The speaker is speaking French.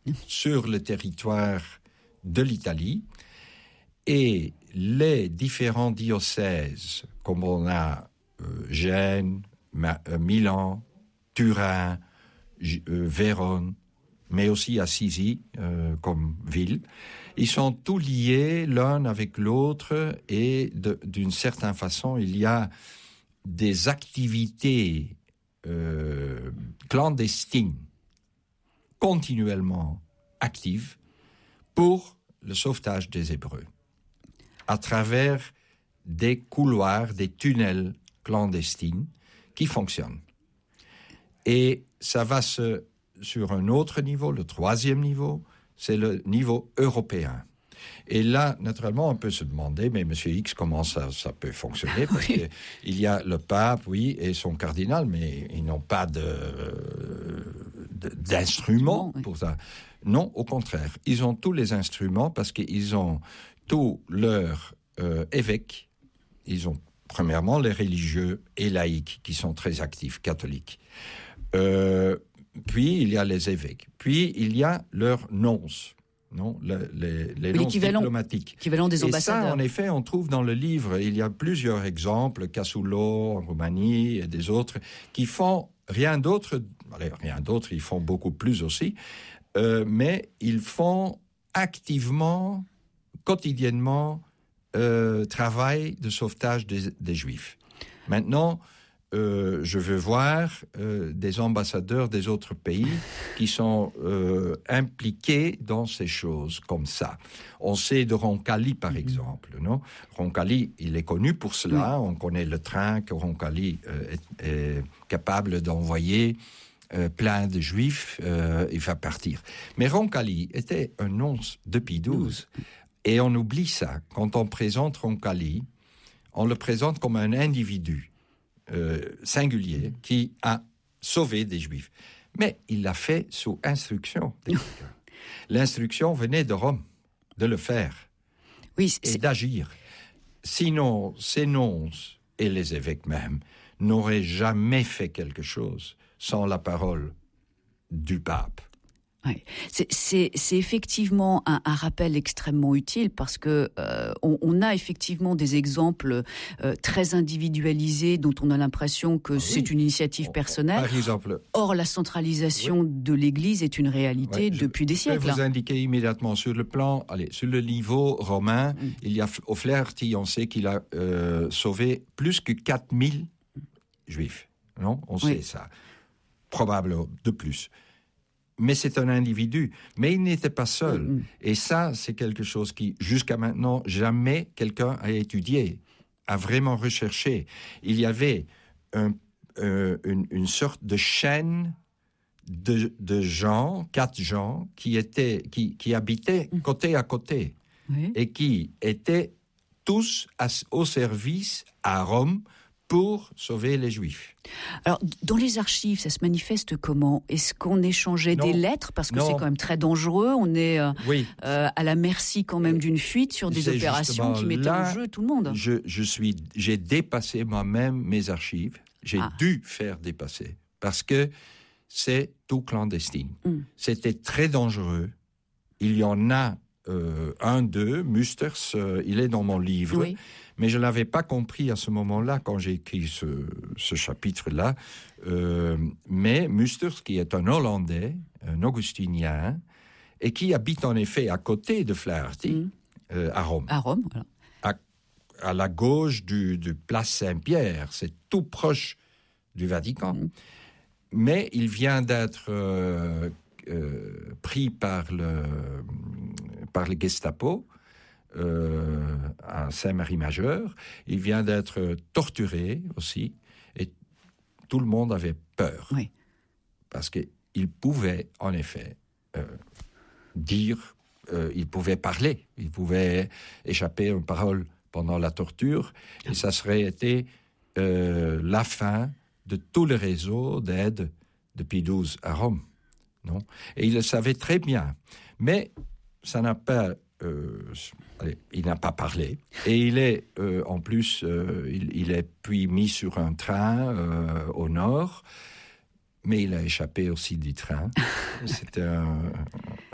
sur le territoire de l'Italie et les différents diocèses, comme on a Gênes, Milan, Turin, Vérone, mais aussi Assisi comme ville, ils sont tous liés l'un avec l'autre et d'une certaine façon, il y a des activités clandestines continuellement actives pour le sauvetage des Hébreux à travers des couloirs, des tunnels clandestines qui fonctionnent. Et ça va sur un autre niveau, le troisième niveau, c'est le niveau européen. Et là, naturellement, on peut se demander, mais M. X, comment ça peut fonctionner? Parce qu'il y a le pape, oui, et son cardinal, mais ils n'ont pas d'instruments pour ça. Non, au contraire. Ils ont tous les instruments parce qu'ils ont tous leurs évêques. Ils ont, premièrement, les religieux et laïcs qui sont très actifs, catholiques. Puis, il y a les évêques. Puis, il y a leurs nonces. Non, les nonces diplomatiques. L'équivalent des ambassadeurs. Et ça, en effet, on trouve dans le livre, il y a plusieurs exemples, Casullo en Roumanie et des autres, qui font rien d'autre, ils font beaucoup plus aussi, mais ils font activement, quotidiennement, travail de sauvetage des Juifs. Maintenant, je veux voir des ambassadeurs des autres pays qui sont impliqués dans ces choses comme ça. On sait de Roncalli, par exemple, non? Roncalli, il est connu pour cela. On connaît le train que Roncalli est capable d'envoyer plein de Juifs. Il va partir. Mais Roncalli était un nonce de Pie XII. Et on oublie ça. Quand on présente Roncalli, on le présente comme un individu singulier qui a sauvé des Juifs. Mais il l'a fait sous instruction. L'instruction venait de Rome, de le faire et d'agir. Sinon, ces nonces et les évêques même n'auraient jamais fait quelque chose sans la parole du pape. Ouais. C'est effectivement un rappel extrêmement utile parce que on a effectivement des exemples très individualisés dont on a l'impression que c'est une initiative personnelle. Par exemple, or, la centralisation de l'Église est une réalité depuis des siècles. Je vais vous indiquer immédiatement sur le niveau romain, il y a O'Flaherty, on sait qu'il a sauvé plus que 4000 Juifs. Non, on sait ça. Probablement de plus. Mais c'est un individu. Mais il n'était pas seul. Et ça, c'est quelque chose qui, jusqu'à maintenant, jamais quelqu'un a étudié, a vraiment recherché. Il y avait une sorte de chaîne de gens, 4 gens, qui habitaient côté à côté. Et qui étaient tous au service à Rome pour sauver les Juifs. Alors, dans les archives, ça se manifeste comment? Est-ce qu'on échangeait des lettres? Parce que c'est quand même très dangereux. On est à la merci quand même d'une fuite sur des opérations qui mettaient en jeu tout le monde. J'ai dépassé moi-même mes archives. J'ai dû faire dépasser. Parce que c'est tout clandestin. C'était très dangereux. Il y en a un d'eux, Musters, il est dans mon livre, mais je ne l'avais pas compris à ce moment-là quand j'ai écrit ce chapitre-là. Mais Musters, qui est un Hollandais, un augustinien, et qui habite en effet à côté de Flaherty, à Rome. À Rome, voilà. À la gauche du Place Saint-Pierre, c'est tout proche du Vatican. Mais il vient d'être pris par le Gestapo à Saint-Marie-Majeur. Il vient d'être torturé aussi. Et tout le monde avait peur. Parce qu'il pouvait, en effet, dire, il pouvait parler. Il pouvait échapper à une parole pendant la torture. Et ça serait été la fin de tout le réseau d'aide de Pie XII à Rome. Non? Et il le savait très bien. Mais ça n'a pas... il n'a pas parlé. Et il est, en plus, il est puis mis sur un train au nord. Mais il a échappé aussi du train. C'était